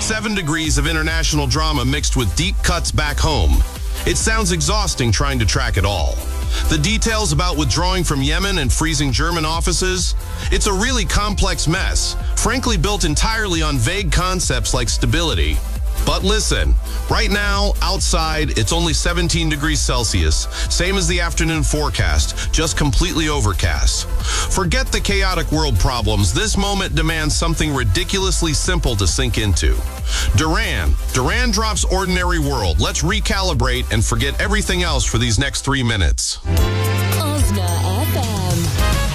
7 degrees of international drama mixed with deep cuts back home. It sounds exhausting trying to track it all. The details about withdrawing from Yemen and freezing German offices? It's a really complex mess, frankly built entirely on vague concepts like stability. But listen, right now, outside, it's only 17 degrees Celsius, same as the afternoon forecast, just completely overcast. Forget the chaotic world problems. This moment demands something ridiculously simple to sink into. Duran drops ordinary world. Let's recalibrate and forget everything else for these next 3 minutes.